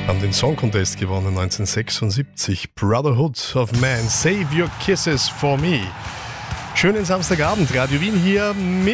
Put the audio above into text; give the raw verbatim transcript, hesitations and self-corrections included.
Haben den Song Contest gewonnen neunzehnhundertsechsundsiebzig. Brotherhood of Man, Save Your Kisses for Me. Schönen Samstagabend, Radio Wien hier mit